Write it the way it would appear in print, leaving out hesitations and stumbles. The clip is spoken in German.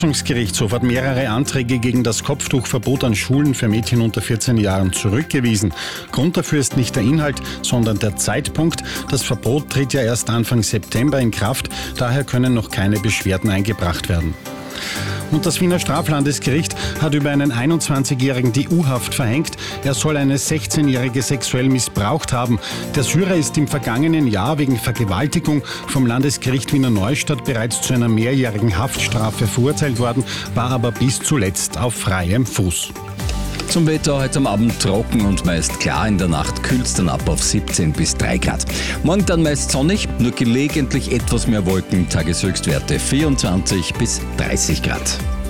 Verwaltungsgerichtshof hat mehrere Anträge gegen das Kopftuchverbot an Schulen für Mädchen unter 14 Jahren zurückgewiesen. Grund dafür ist nicht der Inhalt, sondern der Zeitpunkt. Das Verbot tritt ja erst Anfang September in Kraft, daher können noch keine Beschwerden eingebracht werden. Und das Wiener Straflandesgericht hat über einen 21-Jährigen die U-Haft verhängt. Er soll eine 16-Jährige sexuell missbraucht haben. Der Syrer ist im vergangenen Jahr wegen Vergewaltigung vom Landesgericht Wiener Neustadt bereits zu einer mehrjährigen Haftstrafe verurteilt worden, war aber bis zuletzt auf freiem Fuß. Zum Wetter: heute am Abend trocken und meist klar, in der Nacht kühlt es dann ab auf 17 bis 3 Grad. Morgen dann meist sonnig, nur gelegentlich etwas mehr Wolken, Tageshöchstwerte 24 bis 30 Grad.